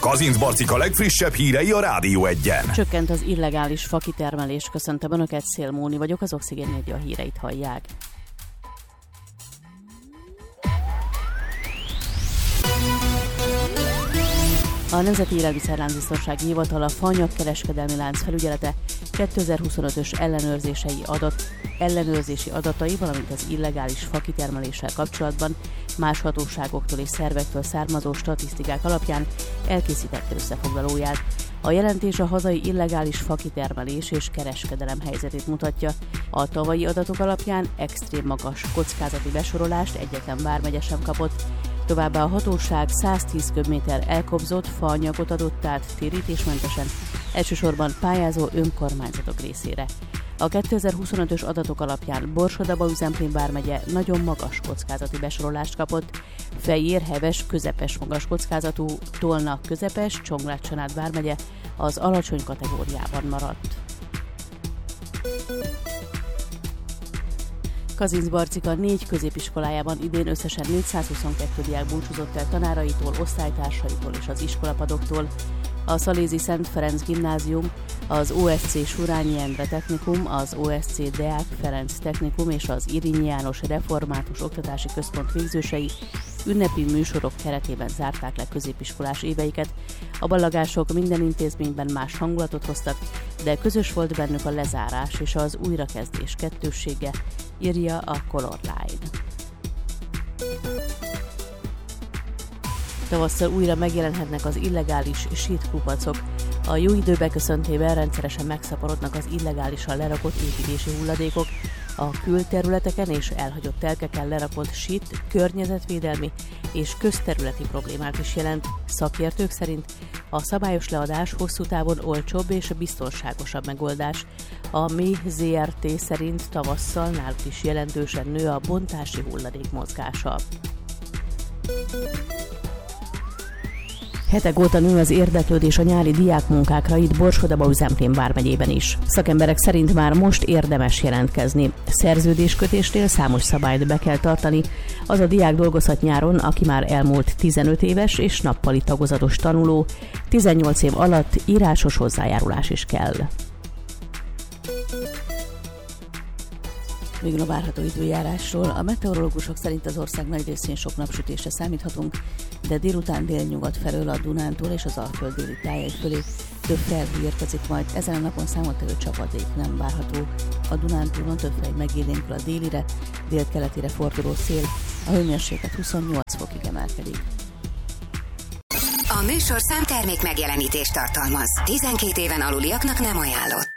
Kazincbarcika legfrissebb hírei a Rádió Egyen. Csökkent az illegális fakitermelés. Köszöntöm Önöket, Szél Móni vagyok, az Oxigén Média híreit hallják. A Nemzeti Élelmiszerláncbiztonsági Hivatal, a faanyagkereskedelmi lánc felügyelete 2025-ös ellenőrzési adatai, valamint az illegális fakitermeléssel kapcsolatban más hatóságoktól és szervektől származó statisztikák alapján elkészítette összefoglalóját. A jelentés a hazai illegális fakitermelés és kereskedelem helyzetét mutatja. A tavalyi adatok alapján extrém magas kockázati besorolást egyetlen vármegye sem kapott. Továbbá a hatóság 110 köbméter elkobzott faanyagot adott át térítésmentesen, elsősorban pályázó önkormányzatok részére. A 2025-ös adatok alapján Borsod-Abaúj-Zemplén vármegye nagyon magas kockázati besorolást kapott, Fejér, Heves közepes magas kockázatú, Tolna közepes, Csongrád-Csanád vármegye az alacsony kategóriában maradt. Kazincbarcika 4 középiskolájában idén összesen 422 diák búcsúzott el tanáraitól, osztálytársaitól és az iskolapadoktól. A Szalézi Szent Ferenc Gimnázium, az OSC Surányi Endre Technikum, az OSC Deák Ferenc Technikum és az Irényi János Református Oktatási Központ végzősei ünnepi műsorok keretében zárták le középiskolás éveiket. A ballagások minden intézményben más hangulatot hoztak, de közös volt bennük a lezárás és az újrakezdés kettőssége, írja a Color Line. Tavasszal újra megjelenhetnek az illegális sítkupacok. A jó idő beköszöntében rendszeresen megszaporodnak az illegálisan lerakott építési hulladékok. A külterületeken és elhagyott telkeken lerakott sít környezetvédelmi és közterületi problémát is jelent. Szakértők szerint a szabályos leadás hosszú távon olcsóbb és biztonságosabb megoldás. A Mi ZRT szerint tavasszal náluk is jelentősen nő a bontási hulladék mozgása. Hetek óta nő az érdeklődés a nyári diákmunkákra itt Borsod-Abaúj-Zemplén vármegyében is. Szakemberek szerint már most érdemes jelentkezni. Szerződéskötésnél számos szabályt be kell tartani. Az a diák dolgozhat nyáron, aki már elmúlt 15 éves és nappali tagozatos tanuló. 18 év alatt írásos hozzájárulás is kell. Végül a várható időjárásról. A meteorológusok szerint az ország nagy részén sok napsütésre számíthatunk, de délután délnyugat felől a Dunántúl és az Alföld déli tájai fölé több felhő érkezik majd. Ezen a napon számottevő csapadék nem várható. A Dunántúlon több fej megélénkül a délire, délkeletire forduló szél, a hőmérséklet 28 fokig emelkedik. A műsorszám termék megjelenítést tartalmaz. 12 éven aluliaknak nem ajánlott.